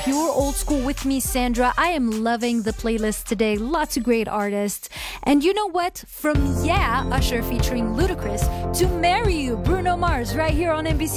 pure old school with me, Sandra. I am loving the playlist today. Lots of great artists. And you know what? From Yeah, Usher featuring Ludacris to Marry You, Bruno Mars, right here on NBC